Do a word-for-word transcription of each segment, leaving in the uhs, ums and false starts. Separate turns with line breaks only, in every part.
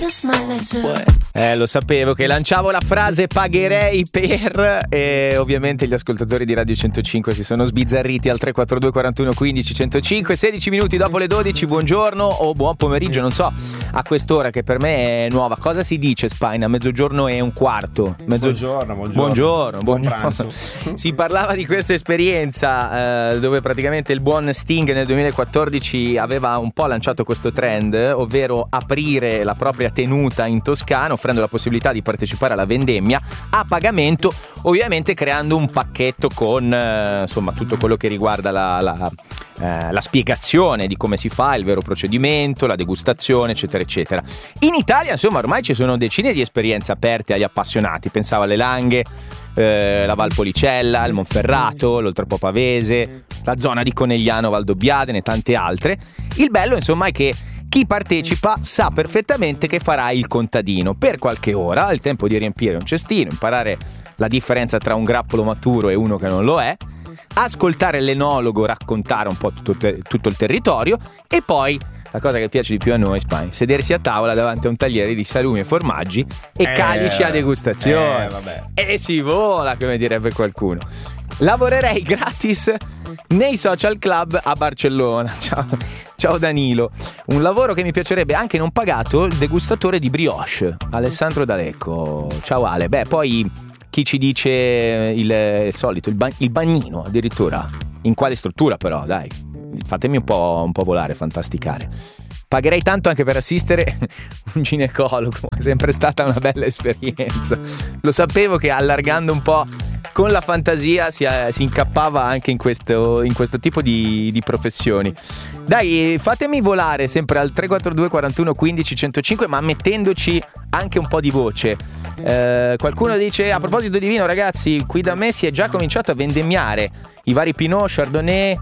Eh, lo sapevo che lanciavo la frase pagherei per, e ovviamente gli ascoltatori di Radio centocinque si sono sbizzarriti al tre quattro due quarantuno quindici centocinque. Sedici minuti dopo le dodici. Buongiorno o buon pomeriggio, non so a quest'ora che per me è nuova. Cosa si dice, Spine? A mezzogiorno e un quarto. Mezzo...
Buongiorno, buongiorno.
Buongiorno,
buon
buongiorno.
pranzo.
Si parlava di questa esperienza eh, dove praticamente il buon Sting nel duemilaquattordici aveva un po' lanciato questo trend, ovvero aprire la propria tenuta in Toscana, offrendo la possibilità di partecipare alla vendemmia a pagamento, ovviamente creando un pacchetto con eh, insomma tutto quello che riguarda la, la, eh, la spiegazione di come si fa, il vero procedimento, la degustazione, eccetera eccetera. In Italia insomma ormai ci sono decine di esperienze aperte agli appassionati. Pensavo alle Langhe, eh, la Valpolicella, il Monferrato, l'Oltrepo Pavese, la zona di Conegliano Valdobbiadene e tante altre. Il bello insomma è che chi partecipa sa perfettamente che farà il contadino per qualche ora, ha il tempo di riempire un cestino, imparare la differenza tra un grappolo maturo e uno che non lo è, ascoltare l'enologo raccontare un po' tutto, tutto il territorio e poi, la cosa che piace di più a noi, Spine, sedersi a tavola davanti a un tagliere di salumi e formaggi e
eh,
calici a degustazione.
Eh, vabbè.
E si vola, come direbbe qualcuno. Lavorerei gratis nei social club a Barcellona. Ciao, ciao Danilo. Un lavoro che mi piacerebbe anche non pagato, il degustatore di brioche, Alessandro D'Alecco. Ciao Ale. Beh, poi chi ci dice il, il solito, il, ba- il bagnino addirittura. In quale struttura però, dai. Fatemi un po', un po' volare, fantasticare. Pagherei tanto anche per assistere un ginecologo, è sempre stata una bella esperienza. Lo sapevo che allargando un po' con la fantasia si, si incappava anche in questo, in questo tipo di, di professioni. Dai, fatemi volare sempre al tre quattro due quarantuno quindici centocinque, ma mettendoci anche un po' di voce. Eh, qualcuno dice, a proposito di vino, ragazzi, qui da me si è già cominciato a vendemmiare i vari Pinot, Chardonnay,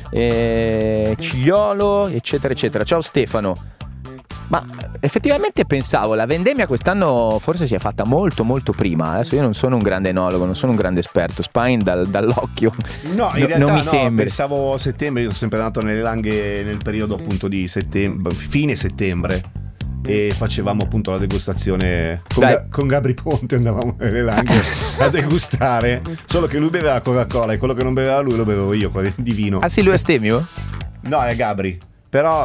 Eh, Cigliolo, eccetera eccetera. Ciao Stefano. Ma effettivamente pensavo la vendemmia quest'anno forse si è fatta molto molto prima. Adesso io non sono un grande enologo, non sono un grande esperto. Spine dal, dall'occhio
no, in
no,
realtà
non mi
no,
sembra.
Pensavo settembre, io sono sempre andato nelle Langhe nel periodo appunto di settembre, fine settembre, e facevamo appunto la degustazione con, Ga- con Gabri Ponte, andavamo nelle Langhe a degustare, solo che lui beveva Coca-Cola e quello che non beveva lui lo bevevo io di vino.
Ah sì, lui è astemio?
No, è Gabri, però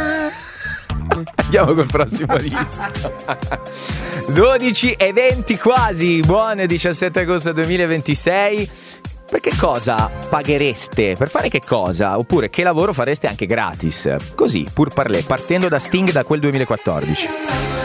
andiamo col prossimo disco. dodici e venti quasi, buon diciassette agosto duemilaventisei. Per che cosa paghereste? Per fare che cosa? Oppure che lavoro fareste anche gratis? Così, pur parlé, partendo da Sting da quel duemilaquattordici.